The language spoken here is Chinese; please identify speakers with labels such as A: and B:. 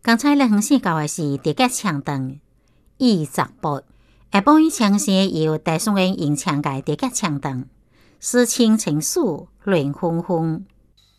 A: 刚才咱分享到的是直角枪长20步，下晡伊枪声由大宋人用枪界直角枪长，诗情情愫乱纷纷。